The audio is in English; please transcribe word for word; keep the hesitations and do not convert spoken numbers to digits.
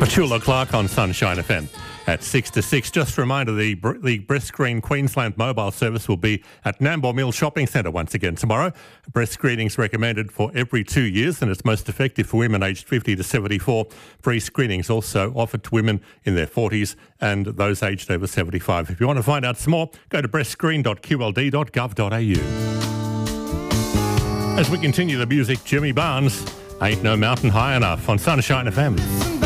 Petula Clark on Sunshine F M at six to six. Just a reminder, the, the Breast Screen Queensland mobile service will be at Nambour Mill Shopping Centre once again tomorrow. Breast screening is recommended for every two years and it's most effective for women aged fifty to seventy-four. Free screening is also offered to women in their forties and those aged over seventy-five. If you want to find out some more, go to breast screen dot q l d dot gov dot a u. As we continue the music, Jimmy Barnes, Ain't No Mountain High Enough on Sunshine F M.